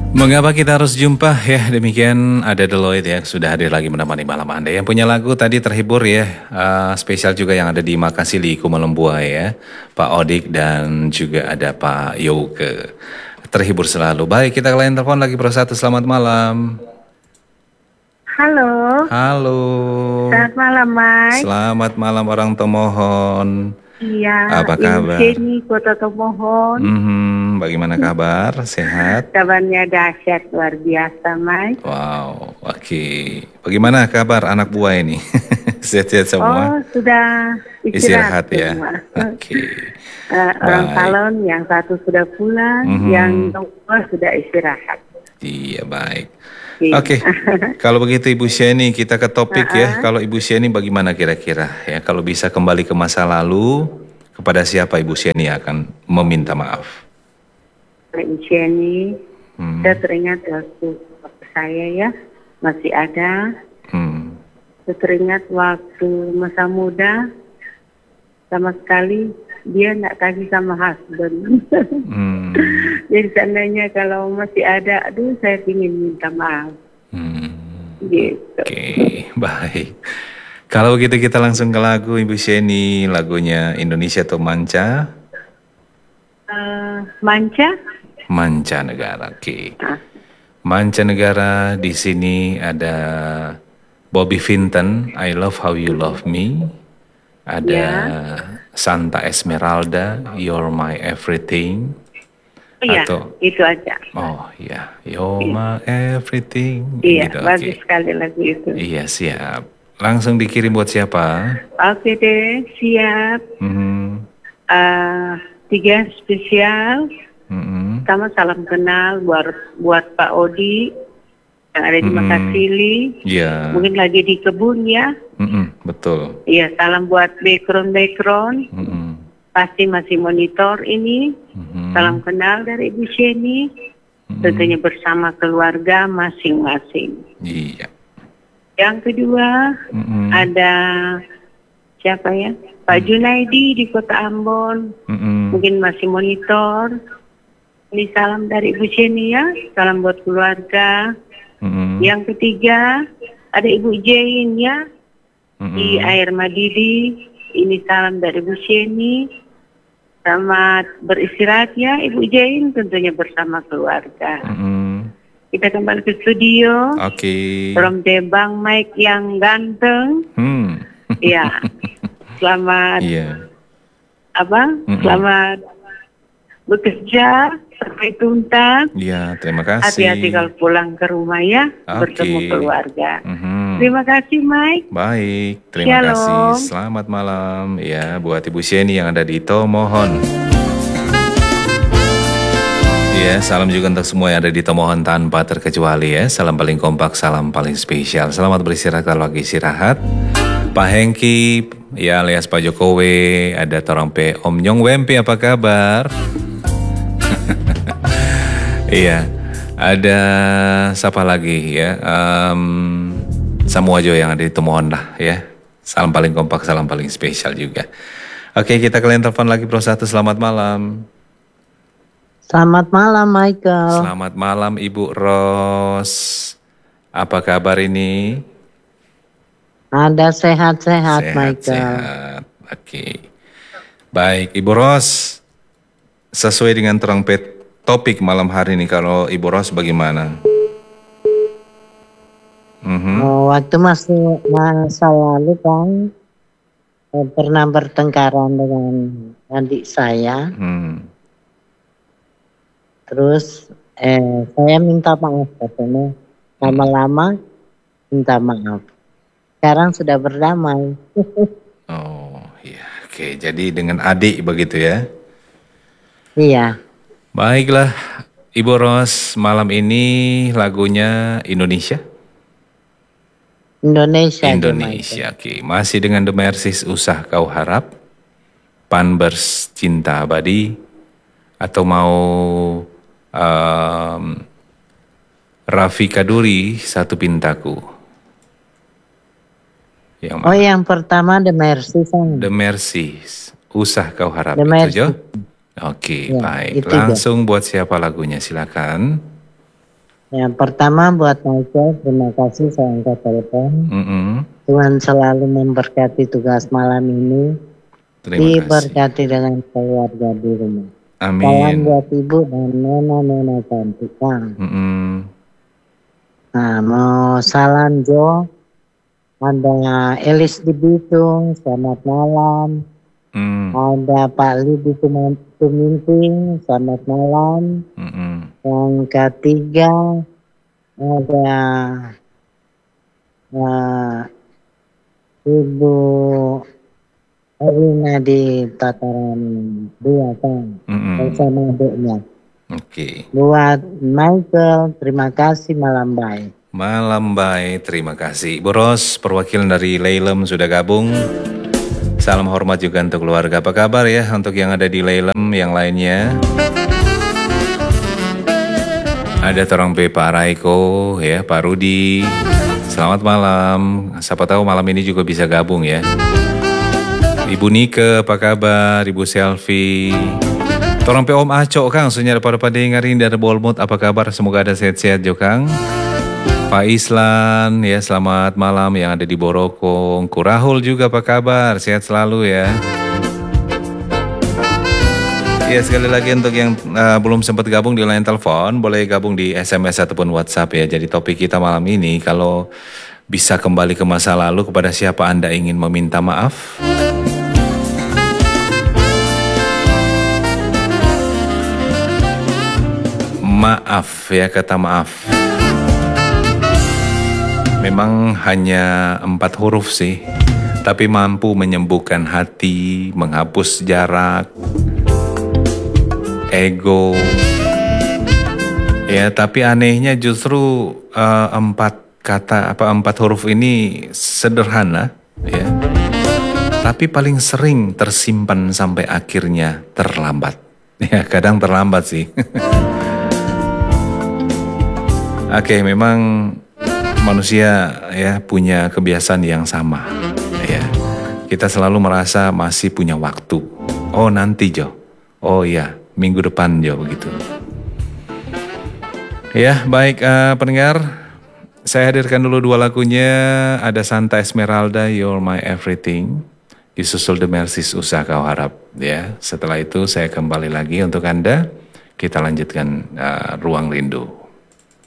Mengapa kita harus jumpa ya, demikian ada Deloitte yang sudah hadir lagi menemani malam Anda. Yang punya lagu tadi terhibur ya, spesial juga yang ada di Makasih Liku Melembua ya, Pak Odik dan juga ada Pak Yoke. Terhibur selalu. Baik, kita ke lain telepon lagi Pro 1, selamat malam. Halo. Halo. Selamat malam, Mike. Selamat malam orang Tomohon. Iya, Apa kabar? Ini Kota Tomohon. Bagaimana kabar? Sehat? Kabarnya dahsyat, luar biasa, Mike. Wow, oke. Bagaimana kabar anak buah ini? Sehat-sehat semua? Oh, sudah istirahat ya? Oke. Orang salon yang satu sudah pulang, yang kedua sudah istirahat. Iya, baik. Oke, kalau begitu Ibu Sheni, kita ke topik ya. Kalau Ibu Sheni bagaimana kira-kira ya? Kalau bisa kembali ke masa lalu, kepada siapa Ibu Sheni akan meminta maaf? Ibu Sheni, saya teringat waktu saya ya, masih ada. Saya teringat waktu masa muda, sama sekali dia nggak kasih sama husband. Jadi seandainya kalau masih ada, aduh saya ingin minta maaf. Gitu. Oke, baik. Kalau begitu kita langsung ke lagu Ibu Sheni, lagunya Indonesia atau Manca? Manca? Manca Negara, oke. Manca Negara, di sini ada Bobby Vinton, I Love How You Love Me. Ada Santa Esmeralda, You're My Everything. Iya, itu aja. Oh iya, You're My Everything. Iya, gitu, bagus sekali lagu itu. Iya, siap. Langsung dikirim buat siapa? Oke deh, siap. 3 spesial. Sama salam kenal buat Pak Odi yang ada di Makasili. Iya. Mungkin lagi di kebun ya. Betul. Iya, salam buat background. Pasti masih monitor ini. Salam kenal dari Ibu Sheni. Tentunya bersama keluarga masing-masing. Iya. Yang kedua ada siapa ya? Pak Junaidi di Kota Ambon. Mungkin masih monitor. Ini salam dari Ibu Sheni ya. Salam buat keluarga. Yang ketiga ada Ibu Jain ya. Di Air Madidi. Ini salam dari Ibu Sheni. Selamat beristirahat ya Ibu Jain, tentunya bersama keluarga. Kita kembali ke studio. Oke. From Debang, Mike yang ganteng. Ya. Selamat. Selamat bekerja sampai tuntas. Iya, terima kasih. Hati-hati kalau pulang ke rumah ya, bertemu keluarga. Terima kasih, Mike. Baik, terima kasih. Selamat malam ya buat Ibu Sheni yang ada di Tomohon. Ya, salam juga untuk semua yang ada di Tomohon tanpa terkecuali ya. Salam paling kompak, salam paling spesial. Selamat beristirahat kalau lagi istirahat. Pak Hengki, ya alias Pak Jokowi, ada Torompe Om Nyong Wempi, apa kabar? Iya, ada siapa lagi ya? Samuajo yang ada di Tomohon lah ya. Salam paling kompak, salam paling spesial juga. Oke, kita kalian telepon lagi Pro 1, selamat malam. Selamat malam Michael. Selamat malam Ibu Ros. Apa kabar ini? Ada sehat-sehat Michael. Sehat, oke. Baik Ibu Ros, sesuai dengan topik malam hari ini, kalau Ibu Ros bagaimana? Waktu masih masa lalu kan pernah bertengkaran dengan adik saya. Terus saya minta maaf katanya, lama-lama minta maaf. Sekarang sudah berdamai. Oh iya, oke. Jadi dengan adik begitu ya? Iya. Baiklah, Ibu Ros, malam ini lagunya Indonesia? Indonesia, oke. Masih dengan The Mercies, Usah Kau Harap, Panbers, Cinta Abadi, atau mau Raffi Kaduri, Satu Pintaku? Yang pertama The Mercies. The Mercies, Usah Kau Harap. The Mercies. Oke, baik. Langsung buat siapa lagunya, silakan. Yang pertama buat Michael, terima kasih saya angkat telepon. Tuhan selalu memberkati tugas malam ini. Diberkati dengan keluarga di rumah. Amin. Salam buat ibu dan nona-nona cantik. Nah, mau salam Jo. Ada Elis di Bitung, selamat malam. Ada Pak Li di Tuminting, selamat malam. Yang ketiga ada Ibu Erina di Tataran 2 kan, bersama adiknya. Buat Michael, terima kasih, malam baik. Malam baik, terima kasih. Bu Ros, perwakilan dari Leilem sudah gabung. Salam hormat juga untuk keluarga. Apa kabar ya untuk yang ada di Leilem, yang lainnya? Ada orang Pak Raiko, ya, Pak Rudi. Selamat malam. Siapa tahu malam ini juga bisa gabung ya. Ibu Nike, apa kabar? Ibu Selfie. Torang pe Om Aco Kang, sunya pada dengerin dari Bolmut, apa kabar? Semoga ada sehat-sehat jo Kang. Pak Islan, ya selamat malam yang ada di Borokong. Kurahul juga apa kabar? Sehat selalu ya. Ya sekali lagi untuk yang belum sempat gabung di line telepon, boleh gabung di SMS ataupun WhatsApp ya. Jadi topik kita malam ini, kalau bisa kembali ke masa lalu, kepada siapa Anda ingin meminta maaf? Maaf ya, kata maaf. Memang hanya 4 huruf sih, tapi mampu menyembuhkan hati, menghapus jarak, ego. Ya, tapi anehnya justru 4 huruf ini sederhana, ya. Tapi paling sering tersimpan sampai akhirnya terlambat. Ya, kadang terlambat sih. Oke, memang manusia ya punya kebiasaan yang sama ya. Kita selalu merasa masih punya waktu. Oh nanti Jo. Oh iya, minggu depan Jo, begitu. Ya, baik pendengar, saya hadirkan dulu 2 lagunya. Ada Santa Esmeralda, You're My Everything, disusul The Mercies, Usah Kau Harap ya. Setelah itu saya kembali lagi untuk Anda. Kita lanjutkan Ruang Rindu.